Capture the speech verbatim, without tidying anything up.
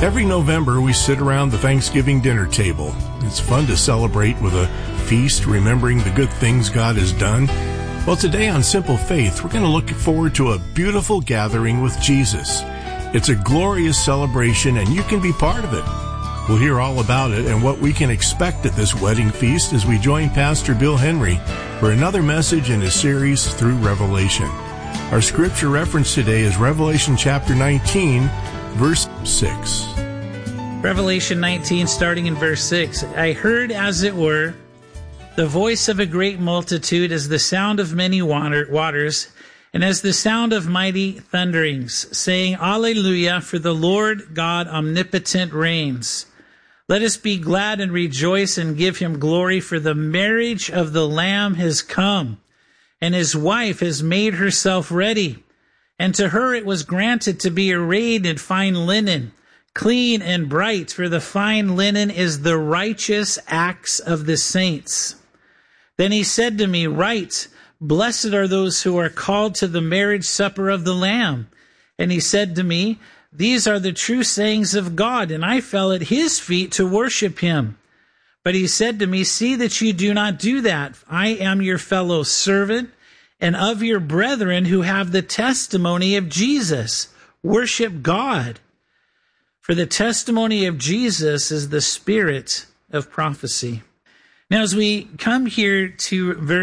Every November, we sit around the Thanksgiving dinner table. It's fun to celebrate with a feast, remembering the good things God has done. Well, today on Simple Faith, we're going to look forward to a beautiful gathering with Jesus. It's a glorious celebration, and you can be part of it. We'll hear all about it and what we can expect at this wedding feast as we join Pastor Bill Henry for another message in his series through Revelation. Our scripture reference today is Revelation chapter nineteen, verse six. Revelation nineteen, starting in verse six. I heard, as it were, the voice of a great multitude as the sound of many water, waters, and as the sound of mighty thunderings, saying, Alleluia, for the Lord God omnipotent reigns. Let us be glad and rejoice and give him glory, for the marriage of the Lamb has come, and his wife has made herself ready. And to her it was granted to be arrayed in fine linen, clean and bright, for the fine linen is the righteous acts of the saints. Then he said to me, Write, blessed are those who are called to the marriage supper of the Lamb. And he said to me, These are the true sayings of God. And I fell at his feet to worship him. But he said to me, See that you do not do that. I am your fellow servant and of your brethren who have the testimony of Jesus. Worship God. For the testimony of Jesus is the spirit of prophecy. Now, as we come here to verse